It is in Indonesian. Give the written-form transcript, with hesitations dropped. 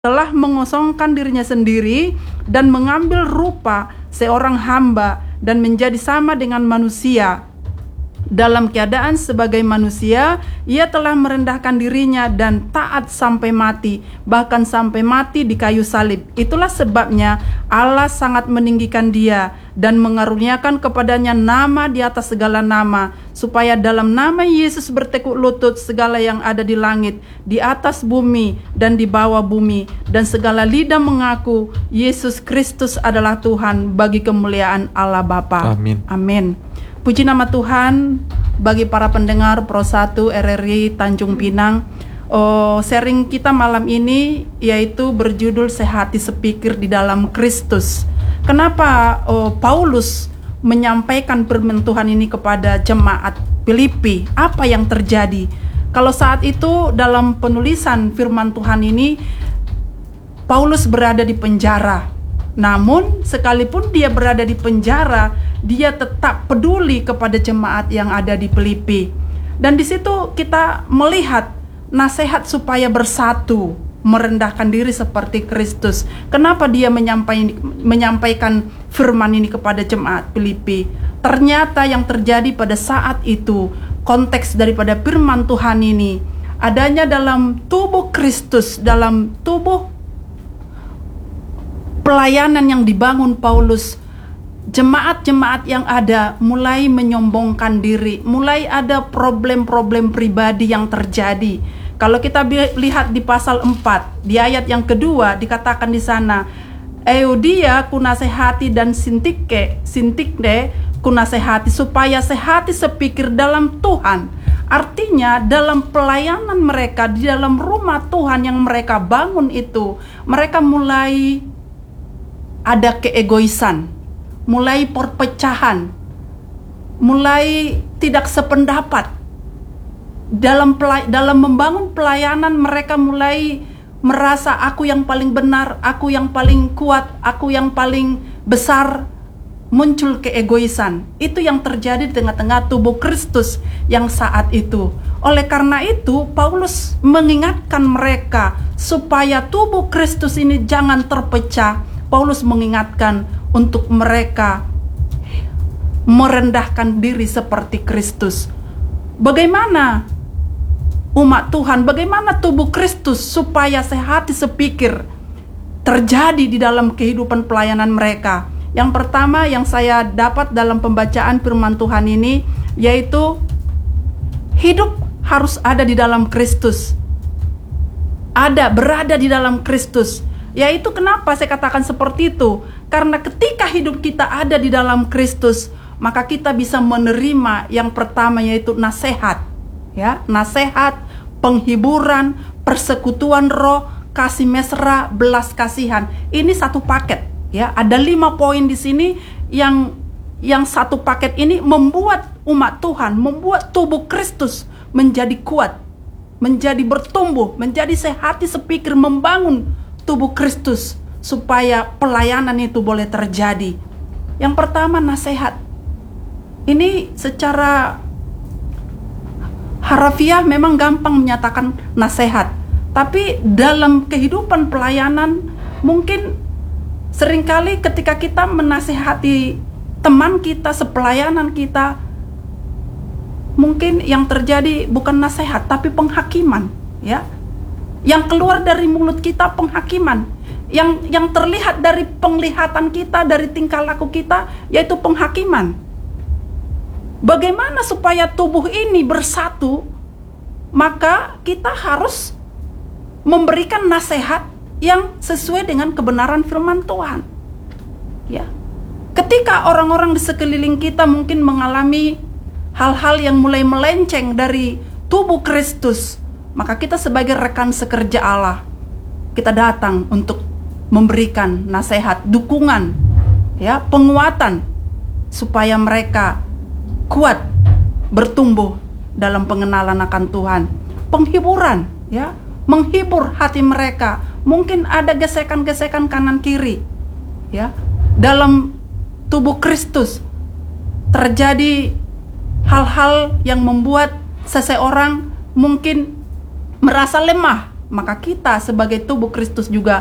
telah mengosongkan dirinya sendiri dan mengambil rupa seorang hamba dan menjadi sama dengan manusia. Dalam keadaan sebagai manusia, ia telah merendahkan dirinya dan taat sampai mati, bahkan sampai mati di kayu salib. Itulah sebabnya Allah sangat meninggikan dia dan mengaruniakan kepadanya nama di atas segala nama, supaya dalam nama Yesus bertekuk lutut segala yang ada di langit, di atas bumi dan di bawah bumi, dan segala lidah mengaku Yesus Kristus adalah Tuhan, bagi kemuliaan Allah Bapa. Amin. Amin. Puji nama Tuhan bagi para pendengar Pro 1 RRI Tanjung Pinang. Sharing kita malam ini yaitu berjudul Sehati Sepikir di dalam Kristus. Kenapa Paulus menyampaikan firman Tuhan ini kepada jemaat Filipi? Apa yang terjadi? Kalau saat itu dalam penulisan firman Tuhan ini, Paulus berada di penjara. Namun sekalipun dia berada di penjara, dia tetap peduli kepada jemaat yang ada di Filipi. Dan di situ kita melihat nasihat supaya bersatu, merendahkan diri seperti Kristus. Kenapa dia menyampaikan firman ini kepada jemaat Filipi? Ternyata yang terjadi pada saat itu, konteks daripada firman Tuhan ini adanya dalam tubuh Kristus, dalam tubuh pelayanan yang dibangun Paulus. Jemaat-jemaat yang ada mulai menyombongkan diri, mulai ada problem-problem pribadi yang terjadi. Kalau kita lihat di pasal 4, di ayat yang kedua dikatakan di sana, Euodia kunasehati dan Sintikne kunasehati, supaya sehati sepikir dalam Tuhan. Artinya dalam pelayanan mereka, di dalam rumah Tuhan yang mereka bangun itu, mereka mulai ada keegoisan, mulai perpecahan, mulai tidak sependapat. Dalam membangun pelayanan, mereka mulai merasa aku yang paling benar, aku yang paling kuat, aku yang paling besar. Muncul keegoisan. Itu yang terjadi di tengah-tengah tubuh Kristus yang saat itu. Oleh karena itu, Paulus mengingatkan mereka supaya tubuh Kristus ini jangan terpecah. Paulus mengingatkan untuk mereka merendahkan diri seperti Kristus. Bagaimana umat Tuhan, bagaimana tubuh Kristus supaya sehati sepikir terjadi di dalam kehidupan pelayanan mereka? Yang pertama yang saya dapat dalam pembacaan firman Tuhan ini, yaitu hidup harus ada di dalam Kristus. Berada di dalam Kristus. Yaitu kenapa saya katakan seperti itu? Karena ketika hidup kita ada di dalam Kristus, maka kita bisa menerima yang pertama, yaitu nasihat, ya, nasihat, penghiburan, persekutuan roh, kasih mesra, belas kasihan. Ini satu paket, ya. Ada 5 poin di sini yang satu paket ini membuat umat Tuhan, membuat tubuh Kristus menjadi kuat, menjadi bertumbuh, menjadi sehati sepikir, membangun tubuh Kristus supaya pelayanan itu boleh terjadi. Yang pertama, nasihat. Ini secara harafiah memang gampang menyatakan nasihat, tapi dalam kehidupan pelayanan mungkin seringkali ketika kita menasihati teman kita, sepelayanan kita, mungkin yang terjadi bukan nasihat tapi penghakiman, ya. Yang keluar dari mulut kita penghakiman, yang terlihat dari penglihatan kita, dari tingkah laku kita, yaitu penghakiman. Bagaimana supaya tubuh ini bersatu? Maka kita harus memberikan nasihat yang sesuai dengan kebenaran firman Tuhan, ya. Ketika orang-orang di sekeliling kita mungkin mengalami hal-hal yang mulai melenceng dari tubuh Kristus, maka kita sebagai rekan sekerja Allah, kita datang untuk memberikan nasihat, dukungan, ya, penguatan supaya mereka kuat bertumbuh dalam pengenalan akan Tuhan. Penghiburan, ya, menghibur hati mereka. Mungkin ada gesekan-gesekan kanan kiri, ya. Dalam tubuh Kristus terjadi hal-hal yang membuat seseorang mungkin merasa lemah, maka kita sebagai tubuh Kristus juga